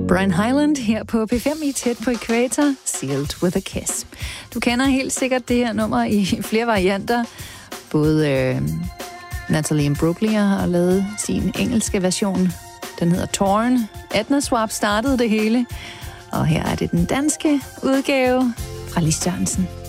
Brian Hyland her på P5 i Tæt på Ækvator, Sealed with a Kiss. Du kender helt sikkert det her nummer i flere varianter. Både Natalie Imbruglia har lavet sin engelske version. Den hedder Torn. Edna Swap startede det hele. Og her er det den danske udgave fra Lis Jørgensen.